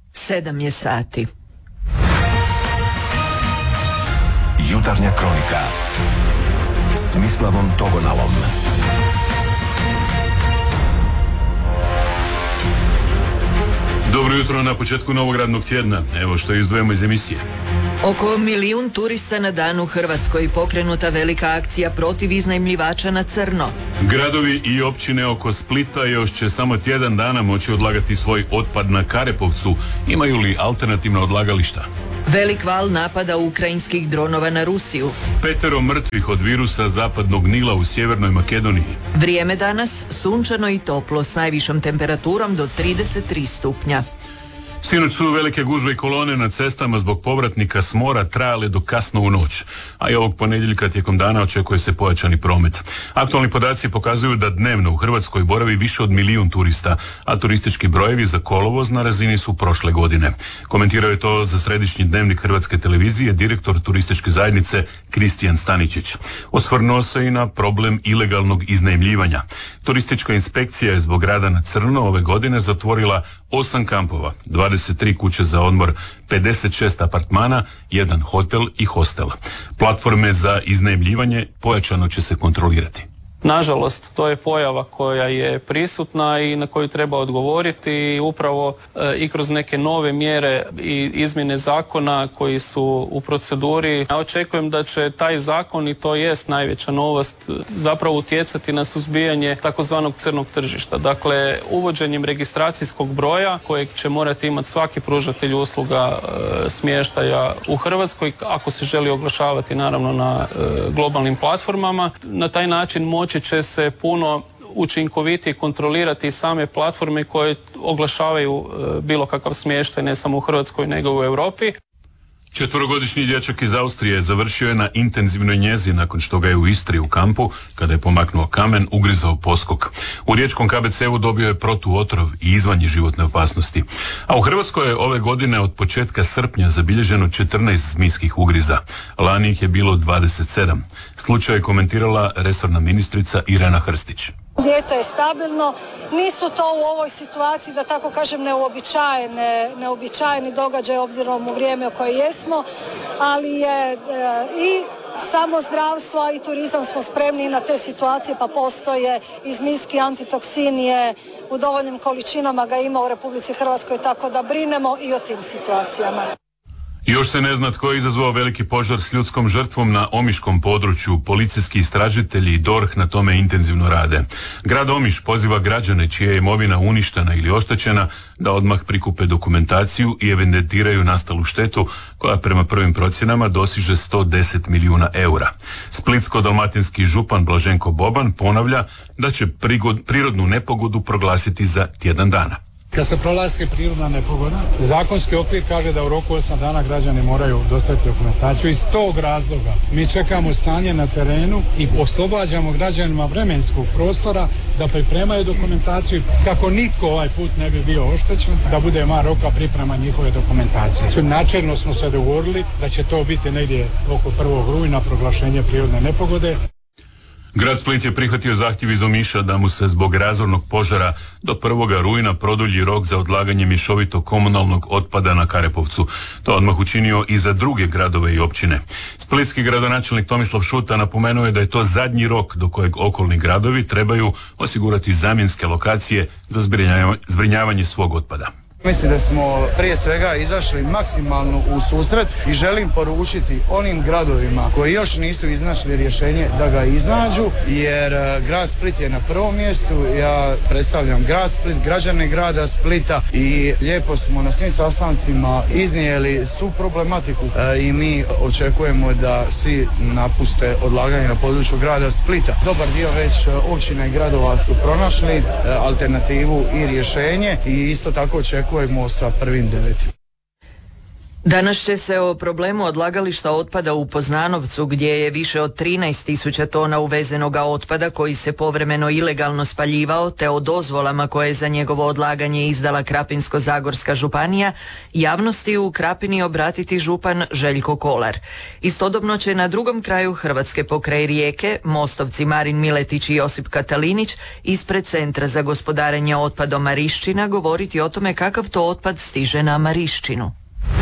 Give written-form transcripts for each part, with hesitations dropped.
7 je sati. Jutarnja kronika s Mislavom Togonalom. Dobro jutro na početku novog radnog tjedna. Evo što izdvojimo iz emisije. Oko 1 milijun turista na dan u Hrvatskoj, pokrenuta velika akcija protiv iznajmljivača na crno. Gradovi i općine oko Splita još će samo tjedan dana moći odlagati svoj otpad na Karepovcu. Imaju li alternativna odlagališta? Velik val napada ukrajinskih dronova na Rusiju. 5 mrtvih od virusa zapadnog Nila u Sjevernoj Makedoniji. Vrijeme danas sunčano i toplo s najvišom temperaturom do 33 stupnja. Sinoć su velike gužve i kolone na cestama zbog povratnika s mora trajale do kasno u noć, a i ovog ponedjeljka tijekom dana očekuje se pojačani promet. Aktualni podaci pokazuju da dnevno u Hrvatskoj boravi više od 1 milijun turista, a turistički brojevi za kolovoz na razini su prošle godine. Komentirao je to za središnji dnevnik Hrvatske televizije direktor turističke zajednice Kristijan Staničić. Osvrnuo se i na problem ilegalnog iznajmljivanja. Turistička inspekcija je zbog rada na crno ove godine zatvorila 8 kampova, 23 kuće za odmor, 56 apartmana, 1 hotel i hostel. Platforme za iznajmljivanje pojačano će se kontrolirati. Nažalost, to je pojava koja je prisutna i na koju treba odgovoriti i upravo i kroz neke nove mjere i izmjene zakona koji su u proceduri. Ja očekujem da će taj zakon, i to jest najveća novost, zapravo utjecati na suzbijanje takozvanog crnog tržišta. Dakle, uvođenjem registracijskog broja kojeg će morati imati svaki pružatelj usluga smještaja u Hrvatskoj, ako se želi oglašavati naravno na globalnim platformama. Na taj način moći će se puno učinkovitije kontrolirati same platforme koje oglašavaju bilo kakav smještaj ne samo u Hrvatskoj nego u Europi. 4-godišnji dječak iz Austrije završio je na intenzivnoj njezi nakon što ga je u Istri u kampu, kada je pomaknuo kamen, ugrizao poskok. U riječkom KBC-u dobio je protuotrov i izvan je životne opasnosti. A u Hrvatskoj je ove godine od početka srpnja zabilježeno 14 zmijskih ugriza. Lani ih je bilo 27. Slučaj je komentirala resorna ministrica Irena Hrstić. Dijete je stabilno, nisu to u ovoj situaciji, da tako kažem, neobičajeni događaj obzirom u vrijeme u koje jesmo, ali je i samo zdravstvo i turizam smo spremni na te situacije, pa postoje i zmijski antitoksin je u dovoljnim količinama, ga ima u Republici Hrvatskoj, tako da brinemo i o tim situacijama. Još se ne zna tko je izazvao veliki požar s ljudskom žrtvom na omiškom području. Policijski istražitelji i DORH na tome intenzivno rade. Grad Omiš poziva građane čija je imovina uništena ili oštećena da odmah prikupe dokumentaciju i evidentiraju nastalu štetu koja prema prvim procjenama dosiže 110 milijuna eura. Splitsko-dalmatinski župan Blaženko Boban ponavlja da će prirodnu nepogodu proglasiti za tjedan dana. Kad se proglasi prirodna nepogoda, zakonski okvir kaže da u roku 8 dana građani moraju dostaviti dokumentaciju. Iz tog razloga mi čekamo stanje na terenu i oslobađamo građanima vremenskog prostora da pripremaju dokumentaciju kako niko ovaj put ne bi bio oštećen, da bude mar roka priprema njihove dokumentacije. Načelno smo se dogovorili da će to biti negdje oko 1. rujna proglašenje prirodne nepogode. Grad Split je prihvatio zahtjev iz Omiša da mu se zbog razornog požara do 1. rujna produlji rok za odlaganje mješovitog komunalnog otpada na Karepovcu. To odmah učinio i za druge gradove i općine. Splitski gradonačelnik Tomislav Šuta napomenuo je da je to zadnji rok do kojeg okolni gradovi trebaju osigurati zamjenske lokacije za zbrinjavanje svog otpada. Mislim da smo prije svega izašli maksimalno u susret i želim poručiti onim gradovima koji još nisu iznašli rješenje da ga iznađu, jer grad Split je na prvom mjestu. Ja predstavljam grad Split, građane grada Splita i lijepo smo na svim sastancima iznijeli svu problematiku i mi očekujemo da svi napuste odlaganje na području grada Splita. Dobar dio već općina i gradova su pronašli alternativu i rješenje i isto tako očekujemo sa 1.9. Danas će se o problemu odlagališta otpada u Poznanovcu, gdje je više od 13.000 tona uvezenoga otpada koji se povremeno ilegalno spaljivao, te o dozvolama koje je za njegovo odlaganje izdala Krapinsko-zagorska županija, javnosti u Krapini obratiti župan Željko Kolar. Istodobno će na drugom kraju Hrvatske pokraj Rijeke mostovci Marin Miletić i Josip Katalinić ispred Centra za gospodarenje otpadom Marišćina govoriti o tome kakav to otpad stiže na Marišćinu.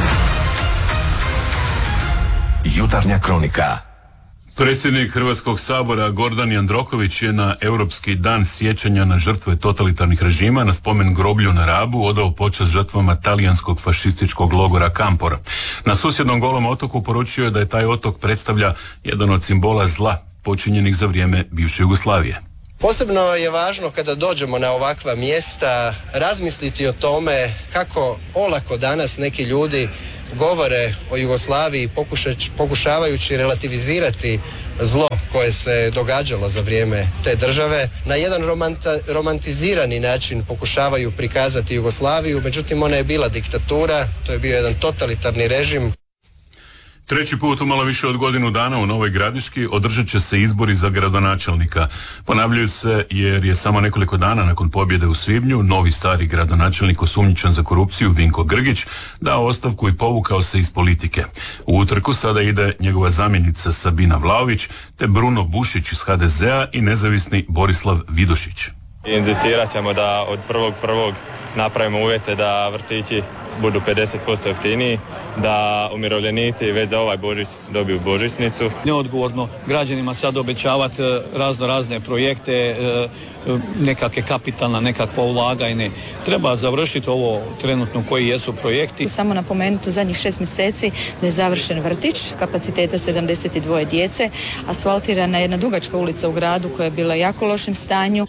Jutarnja kronika. Predsjednik Hrvatskog sabora Gordan Jandroković je na Europski dan sjećanja na žrtve totalitarnih režima na spomen groblju na Rabu odao počast žrtvama talijanskog fašističkog logora Kampor. Na susjednom Golom otoku poručio je da je taj otok predstavlja jedan od simbola zla počinjenih za vrijeme bivše Jugoslavije. Posebno je važno kada dođemo na ovakva mjesta razmisliti o tome kako olako danas neki ljudi govore o Jugoslaviji pokušavajući relativizirati zlo koje se događalo za vrijeme te države. Na jedan romantizirani način pokušavaju prikazati Jugoslaviju, međutim ona je bila diktatura, to je bio jedan totalitarni režim. Treći put u malo više od godinu dana u Novoj Gradiški održat će se izbori za gradonačelnika. Ponavljaju se jer je samo nekoliko dana nakon pobjede u svibnju novi stari gradonačelnik osumnjičen za korupciju Vinko Grgić dao ostavku i povukao se iz politike. U utrku sada ide njegova zamjenica Sabina Vlaović te Bruno Bušić iz HDZ-a i nezavisni Borislav Vidošić. Inzistirat ćemo da od 1.1. napravimo uvjete da vrtići budu 50% jeftiniji, da umirovljenici već za ovaj Božić dobiju božićnicu. Neodgovorno građanima sad obećavati razne projekte, nekakve kapitalna, nekakva ulaganja. Treba završiti ovo trenutno koji jesu projekti. Samo napomenuti u zadnjih 6 mjeseci da je završen vrtić, kapaciteta 72 djece, asfaltirana jedna dugačka ulica u gradu koja je bila u jako lošem stanju.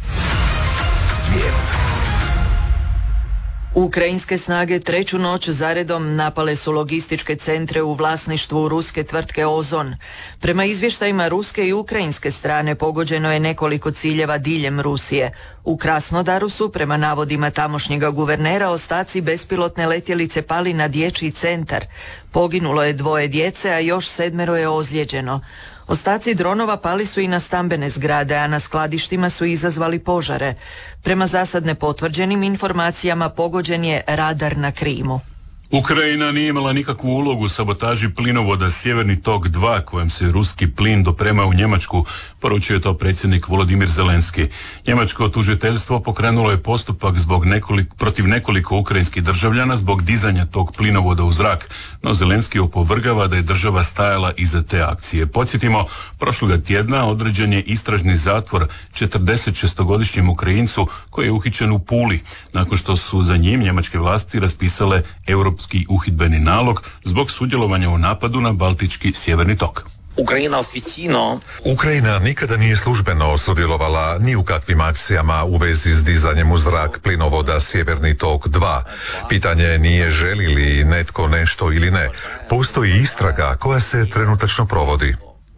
Ukrajinske snage treću noć zaredom napale su logističke centre u vlasništvu ruske tvrtke Ozon. Prema izvještajima ruske i ukrajinske strane pogođeno je nekoliko ciljeva diljem Rusije. U Krasnodaru su, prema navodima tamošnjega guvernera, ostaci bespilotne letjelice pali na dječji centar. Poginulo je 2 djece, a još 7 je ozlijeđeno. Ostaci dronova pali su i na stambene zgrade, a na skladištima su izazvali požare. Prema zasad nepotvrđenim informacijama pogođen je radar na Krimu. Ukrajina nije imala nikakvu ulogu u sabotaži plinovoda Sjeverni tok 2 kojem se ruski plin doprema u Njemačku, poručio je to predsjednik Volodimir Zelenski. Njemačko tužiteljstvo pokrenulo je postupak protiv nekoliko ukrajinskih državljana zbog dizanja tog plinovoda u zrak, no Zelenski opovrgava da je država stajala iza te akcije. Podsjetimo, prošloga tjedna određen je istražni zatvor 46-godišnjem Ukrajincu koji je uhićen u Puli, nakon što su za njim njemačke vlasti raspisale europski uhidbeni nalog zbog sudjelovanja u napadu na Baltički sjeverni tok. Ukrajina nikada nije službeno sudjelovala ni u kakvim akcijama u vezi s dizanjem u zrak plinovoda Sjeverni tok 2. Pitanje nije želi li netko nešto ili ne. Postoji istraga koja se trenutačno provodi.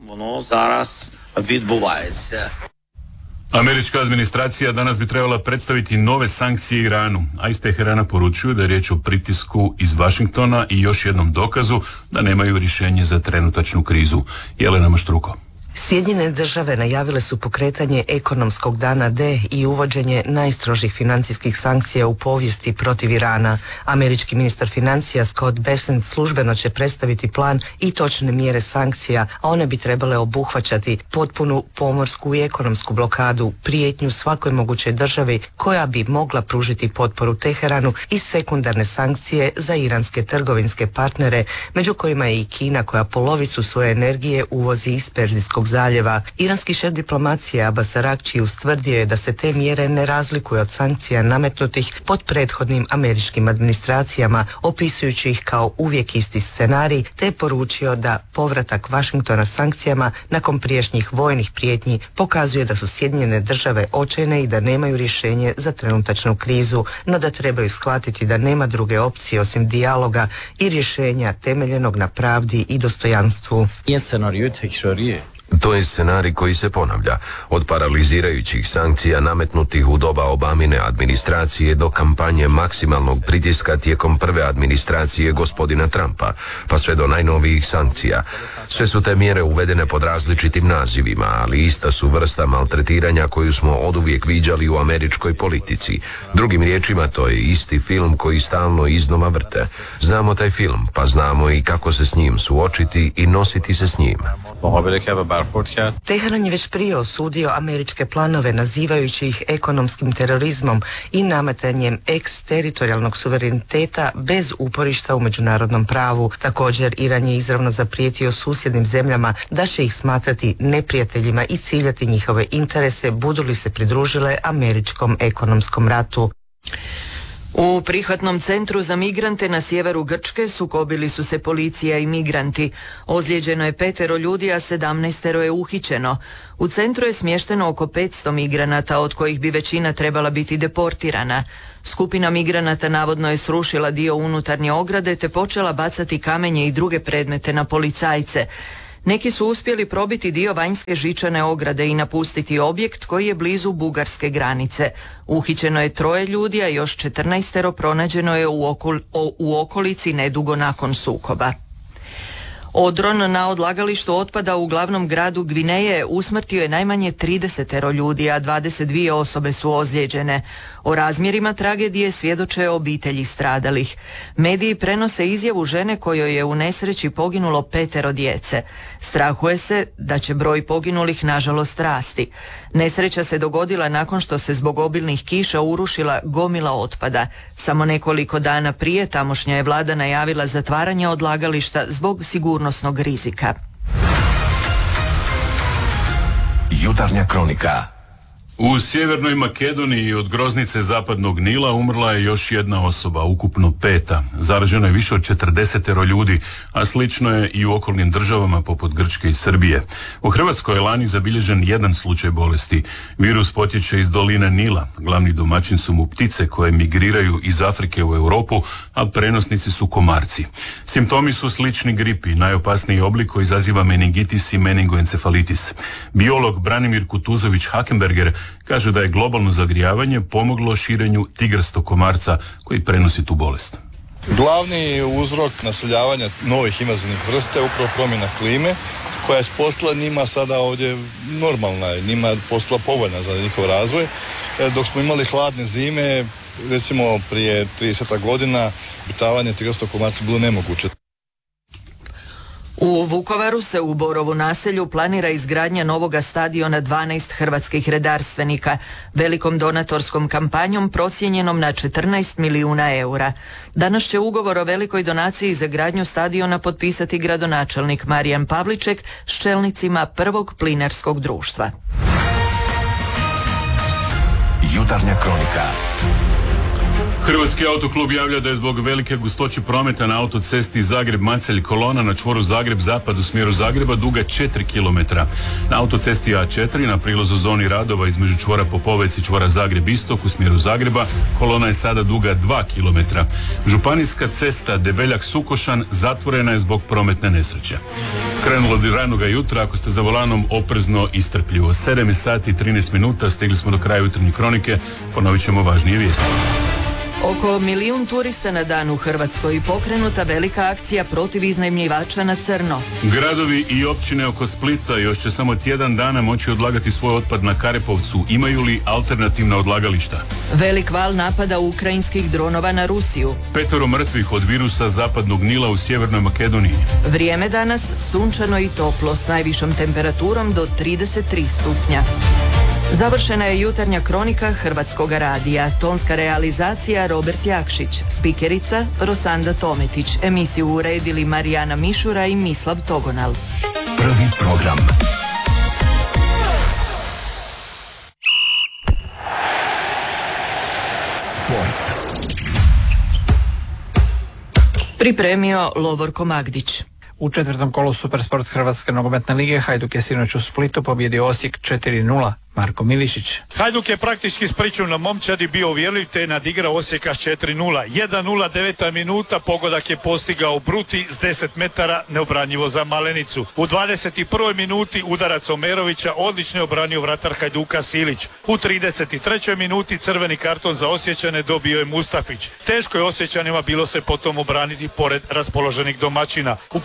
Američka administracija danas bi trebala predstaviti nove sankcije Iranu, a iz Teherana poručuju da je riječ o pritisku iz Washingtona i još jednom dokazu da nemaju rješenje za trenutačnu krizu. Jelena Maštruko. Sjedinjene države najavile su pokretanje ekonomskog dana D i uvođenje najstrožih financijskih sankcija u povijesti protiv Irana. Američki ministar financija Scott Bessent službeno će predstaviti plan i točne mjere sankcija, a one bi trebale obuhvaćati potpunu pomorsku i ekonomsku blokadu, prijetnju svakoj mogućoj državi koja bi mogla pružiti potporu Teheranu i sekundarne sankcije za iranske trgovinske partnere, među kojima je i Kina koja polovicu svoje energije uvozi iz Perzijskog zaljeva. Iranski šef diplomacije Abbas Araghči ustvrdio je da se te mjere ne razlikuju od sankcija nametnutih pod prethodnim američkim administracijama, opisujući ih kao uvijek isti scenarij, te poručio da povratak Washingtona sankcijama nakon prijašnjih vojnih prijetnji pokazuje da su Sjedinjene države očajne i da nemaju rješenje za trenutačnu krizu, no da trebaju shvatiti da nema druge opcije osim dijaloga i rješenja temeljenog na pravdi i dostojanstvu. To je scenarij koji se ponavlja, od paralizirajućih sankcija nametnutih u doba Obamine administracije do kampanje maksimalnog pritiska tijekom prve administracije gospodina Trumpa, pa sve do najnovijih sankcija. Sve su te mjere uvedene pod različitim nazivima, ali ista su vrsta maltretiranja koju smo oduvijek viđali u američkoj politici. Drugim riječima, to je isti film koji stalno iznova vrte. Znamo taj film, pa znamo i kako se s njim suočiti i nositi se s njim. Teheran je već prije osudio američke planove nazivajući ih ekonomskim terorizmom i nametanjem eksteritorijalnog suvereniteta bez uporišta u međunarodnom pravu. Također, Iran je izravno zaprijetio susjednim zemljama da će ih smatrati neprijateljima i ciljati njihove interese budu li se pridružile američkom ekonomskom ratu. U prihvatnom centru za migrante na sjeveru Grčke sukobili su se policija i migranti. Ozlijeđeno je 5 ljudi, a 17 je uhićeno. U centru je smješteno oko 500 migranata, od kojih bi većina trebala biti deportirana. Skupina migranata navodno je srušila dio unutarnje ograde te počela bacati kamenje i druge predmete na policajce. Neki su uspjeli probiti dio vanjske žičane ograde i napustiti objekt koji je blizu bugarske granice. Uhićeno je 3 ljudi, a još 14 pronađeno je u okolici nedugo nakon sukoba. Odron na odlagalištu otpada u glavnom gradu Gvineje usmrtio je najmanje 30 ljudi, a 22 osobe su ozlijeđene. O razmjerima tragedije svjedoče obitelji stradalih. Mediji prenose izjavu žene kojoj je u nesreći poginulo 5 djece. Strahuje se da će broj poginulih nažalost rasti. Nesreća se dogodila nakon što se zbog obilnih kiša urušila gomila otpada. Samo nekoliko dana prije tamošnja je vlada najavila zatvaranje odlagališta zbog sigurnosnog rizika. Jutarnja kronika. U Sjevernoj Makedoniji od groznice zapadnog Nila umrla je još jedna osoba, ukupno 5. Zaraženo je više od 40 ljudi, a slično je i u okolnim državama poput Grčke i Srbije. U Hrvatskoj je lani zabilježen 1 slučaj bolesti. Virus potječe iz doline Nila. Glavni domaćin su mu ptice koje migriraju iz Afrike u Europu, a prenosnici su komarci. Simptomi su slični gripi. Najopasniji oblik koji izaziva meningitis i meningoencefalitis. Biolog Branimir Kutuzović-Hakenberger kaže da je globalno zagrijavanje pomoglo širenju tigrastog komarca koji prenosi tu bolest. Glavni uzrok naseljavanja novih invazivnih vrsta je upravo promjena klime koja je postala njima sada ovdje normalna, njima je postala povoljna za njihov razvoj. Dok smo imali hladne zime, recimo prije 30 godina, obitavanje tigrastog komarca bilo nemoguće. U Vukovaru se u Borovu naselju planira izgradnja novoga stadiona 12 hrvatskih redarstvenika, velikom donatorskom kampanjom procijenjenom na 14 milijuna eura. Danas će ugovor o velikoj donaciji za gradnju stadiona potpisati gradonačelnik Marijan Pavliček s čelnicima prvog plinarskog društva. Jutarnja kronika. Hrvatski autoklub javlja da je zbog velike gustoće prometa na autocesti Zagreb-Macelj kolona na čvoru Zagreb-Zapad u smjeru Zagreba duga 4 km. Na autocesti A4 na prilazu zoni radova između čvora Popovec i čvora Zagreb-Istok u smjeru Zagreba kolona je sada duga 2 km. Županijska cesta Debeljak-Sukošan zatvorena je zbog prometne nesreće. Krenulo od ranoga jutra, ako ste za volanom oprezno i strpljivo. 7:13 stigli smo do kraja jutarnje kronike, ponovit ćemo važnije vijesti. Oko 1 milijun turista na dan u Hrvatskoj, pokrenuta velika akcija protiv iznajmljivača na crno. Gradovi i općine oko Splita još će samo tjedan dana moći odlagati svoj otpad na Karepovcu. Imaju li alternativna odlagališta? Velik val napada ukrajinskih dronova na Rusiju. 5 mrtvih od virusa zapadnog Nila u Sjevernoj Makedoniji. Vrijeme danas sunčano i toplo s najvišom temperaturom do 33 stupnja. Završena je jutarnja kronika Hrvatskog radija. Tonska realizacija Robert Jakšić, spikerica Rosanda Tometić, emisiju uredili Marijana Mišura i Mislav Togonal. Prvi program. Sport. Pripremio Lovorko Magdić. U 4. kolu Supersport Hrvatske nogometne lige Hajduk je sinoć u Splitu pobjedio Osijek 4-0. Marko Milišić. Hajduk je praktički s pričuvnom momčadi bio uvjerljiv te je nadigrao Osijeka s 4-0. 1-0 9. minuta, pogodak je postigao Bruti s 10 metara, neobranjivo za Malenicu. U 21. minuti udarac Omerovića, odlično je obranio vratar Hajduka Silić. U 33. minuti crveni karton za Osječane dobio je Mustafić. Teško je Osječanima bilo se potom obraniti pored raspoloženih domaćina. U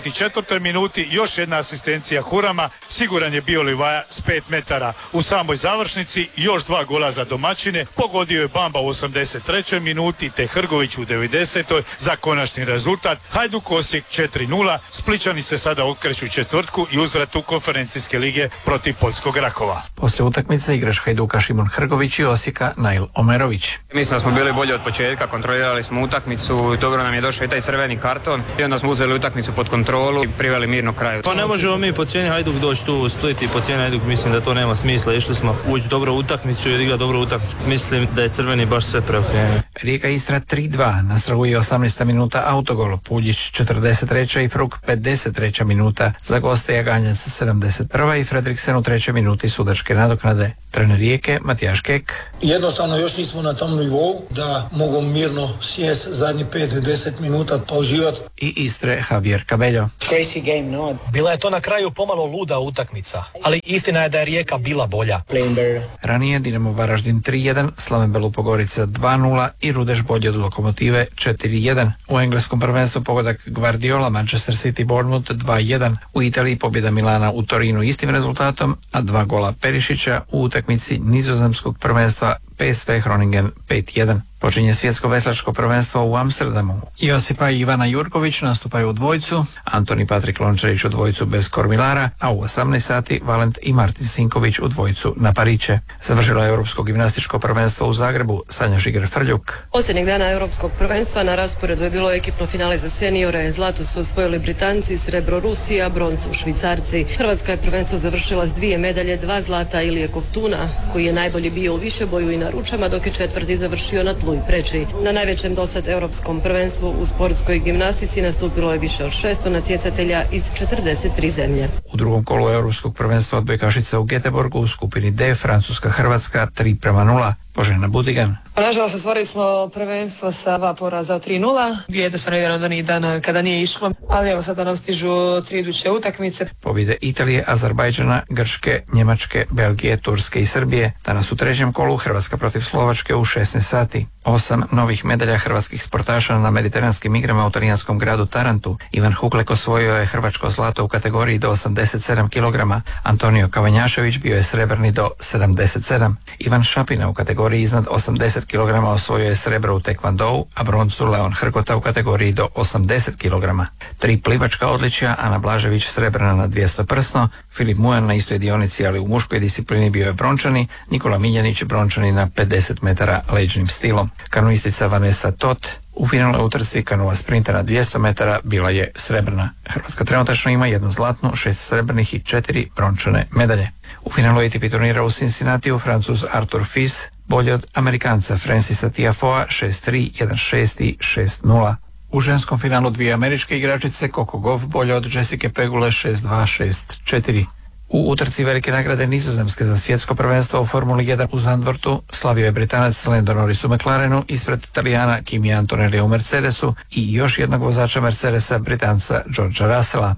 54. minuti još jedna asistencija Hurama, siguran je bio Livaja s 5 metara. U samoj završnici još 2 gola za domaćine, pogodio je Bamba u 83. minuti te Hrgović u 90. za konačni rezultat. Hajduk Osijek 4-0, Splićani se sada okreću četvrtku i uzvratu konferencijske lige protiv Poljskog Rakova. Poslije utakmice igrač Hajduka Šimon Hrgović i Osijeka Nail Omerović. Mislim da smo bili bolji od početka, kontrolirali smo utakmicu, dobro nam je došao i taj crveni karton i onda smo uzeli utakmicu pod kontrolu i priveli mirno kraju. Pa ne možemo mi po cijeni Hajduk doći tu u Split i po cijeni Hajduk, mislim da to nema smisla. Išli smo ući dobro utakmicu i odigrati dobro utakmicu. Mislim da je crveni baš sve preokrenuo. Rijeka Istra 3-2, nastraguje 18. minuta autogol, Puljić 43. i Fruk 53. minuta, za goste Jaganjac 71. i Fredriksen u 3. minuti sudačke nadoknade. Trener Rijeke Matijaš Kek. Jednostavno još nismo na tom nivou da mogu mirno sjest zadnji 5-10 minuta pa uživati. I Istre Javier Cabello. Crazy game, no? Bila je to na kraju pomalo luda utakmica, ali istina je da je Rijeka bila bolja. Ranije Dinamo Varaždin 3-1, Slaven Belupogorica 2-0 i Rudeš bolji od Lokomotive 4-1. U engleskom prvenstvu pogodak Guardiola, Manchester City Bournemouth 2-1. U Italiji pobjeda Milana u Torinu istim rezultatom, a 2 gola Perišića u utakmici nizozemskog prvenstva PSV Groningen 5-1. Počinje svjetsko veslačko prvenstvo u Amsterdamu. Josipa i Ivana Jurković nastupaju u dvojcu, Antoni Patrik Lončarić u dvojcu bez kormilara, a u 18 sati Valent i Martin Sinković u dvojcu na pariće. Završilo je Europsko gimnastičko prvenstvo u Zagrebu, Sanja Žiger-Frljuk. Posljednjeg dana Europskog prvenstva na rasporedu je bilo ekipno finale za seniore. Zlato su osvojili Britanci, srebro Rusija, broncu Švicarci. Hrvatska je prvenstvo završila s 2 medalje, 2 zlata Ilije Kovtuna, koji je najbolji bio u višeboju i na ručama, dok je četvrti završio na tlu i preči. Na najvećem dosad europskom prvenstvu u sportskoj gimnastici nastupilo je više od 600 natjecatelja iz 43 zemlje. U drugom kolu europskog prvenstva odbojkašica u Göteborgu u skupini D, Francuska-Hrvatska 3-0. Božena Budigan. Nažalost, ostvarili smo prvenstvo sa 2 poraza od 3-0. Jednostavno jedan od onih dana kada nije išlo, ali evo sada nam stižu 3 iduće utakmice. Pobjede Italije, Azerbajdžana, Grčke, Njemačke, Belgije, Turske i Srbije. Danas u trećem kolu Hrvatska protiv Slovačke u 16 sati. 8 novih medalja hrvatskih sportaša na mediteranskim igrama u talijanskom gradu Tarantu. Ivan Huklek osvojio je hrvačko zlato u kategoriji do 87 kg. Antonio Kavanjašević bio je srebrni do 77. Ivan Šapina u kategoriji iznad 80 kg osvojio je srebro u tekvandou, a broncu Leon Hrkota u kategoriji do 80 kg. 3 plivačka odličja, Ana Blažević srebrna na 200 prsno, Filip Mujan na istoj dionici, ali u muškoj disciplini bio je brončani, Nikola Miljanić brončani na 50 metara leđnim stilom. Kanuistica Vanessa Tot u finalnoj utrci kanua sprinta na 200 metara bila je srebrna. Hrvatska trenutačno ima 1 zlatnu, 6 srebrnih i 4 brončane medalje. U finalu ATP turnira u Cincinnatiju Francuz Arthur Fils bolje od Amerikanca Francisa Tiafoea 6-3, 1-6 i 6-0. U ženskom finalu 2 američke igračice Coco Gauff bolje od Jessica Pegule 6-2, 6-4. U utrci velike nagrade Nizozemske za svjetsko prvenstvo u Formuli 1 u Zandvortu slavio je Britanac Lando Norris u McLarenu ispred Italijana Kimi Antonellija u Mercedesu i još jednog vozača Mercedesa, Britanca Georgea Russella.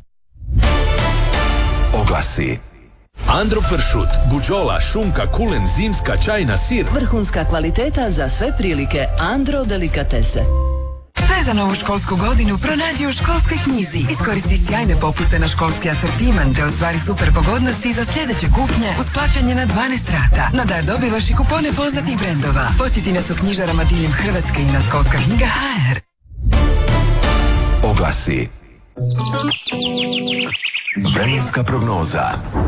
Oglasi. Andro pršut, buđola, šunka, kulen, zimska, čajna, sir. Vrhunska kvaliteta za sve prilike. Andro delikatese. Sve za novu školsku godinu pronađi u Školskoj knjizi. Iskoristi sjajne popuste na školski asortiman te ostvari super pogodnosti za sljedeće kupnje uz plaćanje na 12 rata. Na dar dobivaš i kupone poznatih brendova. Posjeti nas u knjižarama diljem Hrvatske i na Školska knjiga.hr. Oglasi. Vremenska prognoza.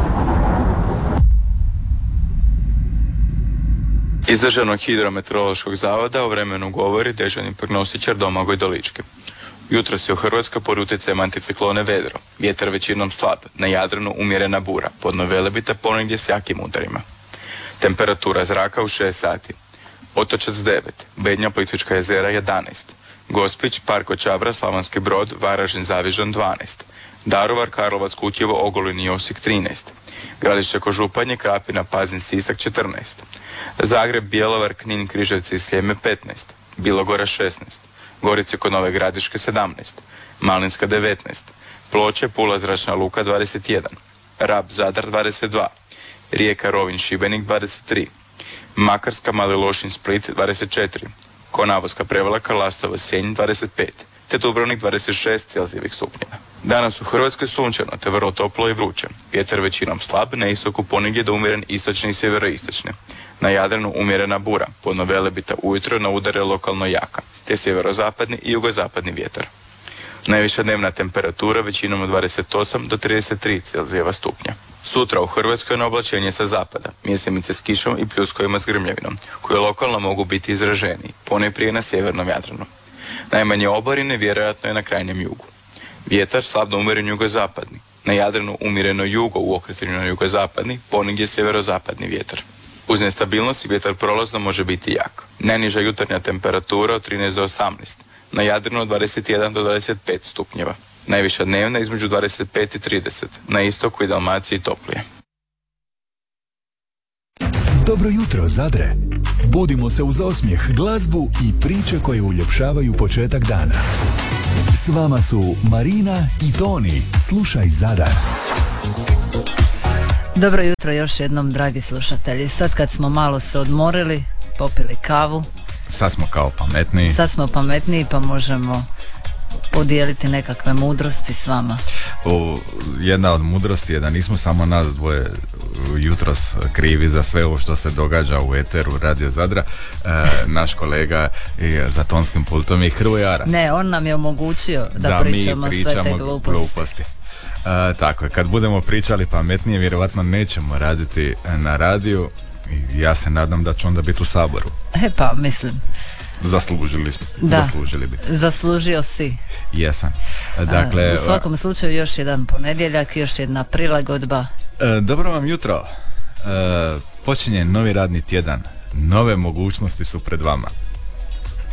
Iz Državnog hidrometeorološkog zavoda o vremenu govori dežurni prognostičar Domagoj Dolički. Jutros je u Hrvatskoj pod utjecajem anticiklone vedro. Vjetar većinom slab, na Jadranu umjerena bura, podno Velebita ponegdje s jakim udarima. Temperatura zraka u 6 sati. Otočac 9, Bednja, Plitvička jezera 11, Gospić, Parko Čabra, Slavonski Brod, Varaždin, Zavižan 12, Daruvar, Karlovac, Kutjevo, Ogulin i Osijek 13, Gradište kod Županje, Krapina, Pazin, Sisak 14. Zagreb, Bjelovar, Knin, Križevci i Sljeme 15. Bilogora 16. Gorice kod Nove Gradiške 17. Malinska 19. Ploče, Pula, Zračna luka 21. Rab, Zadar 22. Rijeka, Rovinj, Šibenik 23. Makarska, Mali Lošinj, Split 24. Konavoska, Prevlaka, Lastovo, Senj 25. te Dubrovnik 26 Celzijevih stupnjeva. Danas u Hrvatskoj sunčano te vrlo toplo i vruće. Vjetar većinom slab, na istoku ponegdje do umjeren istočni i sjeveroistočni. Na Jadranu umjerena bura, podno Velebita ujutro na udare lokalno jaka, te sjeverozapadni i jugozapadni vjetar. Najviša dnevna temperatura većinom od 28 do 33 Celzijeva stupnja. Sutra u Hrvatskoj na oblačenje sa zapada, mjesemice s kišom i pljuskovima s grmljavinom, koje lokalno mogu biti izraženiji, ponajprije na sjevernom Jadranu. Najmanje oborine vjerojatno je na krajnjem jugu. Vjetar slabno umjeren jugozapadni, na Jadranu umjereno jugo u okretanju na jugozapadni, ponegdje sjeverozapadni vjetar. Uz nestabilnost vjetar prolazno može biti jak. Najniža jutarnja temperatura od 13 do 18, na Jadranu od 21 do 25 stupnjeva. Najviša dnevna između 25 i 30, na istoku i Dalmaciji toplije. Dobro jutro, Zadre. Budimo se uz osmijeh, glazbu i priče koje uljepšavaju početak dana. S vama su Marina i Toni. Slušaj Zadar. Dobro jutro još jednom, dragi slušatelji. Sad kad smo malo se odmorili, popili kavu. Sad smo kao pametniji. Sad smo pametniji pa možemo podijeliti nekakve mudrosti s vama. Jedna od mudrosti je da nismo samo nas dvoje jutros krivi za sve ovo što se događa u eteru Radio Zadra. Naš kolega za tonskim pultom je Hrvoje Aras. Ne, on nam je omogućio da pričamo sve te gluposti. Tako je, kad budemo pričali pametnije, vjerovatno nećemo raditi na radiju. Ja se nadam da će onda biti u Saboru. Pa mislim, zaslužili smo. Da, zaslužili bi. Zaslužio si. Jesam. Dakle, u svakom slučaju još jedan ponedjeljak, još jedna prilagodba. Dobro vam jutro. Počinje novi radni tjedan. Nove mogućnosti su pred vama.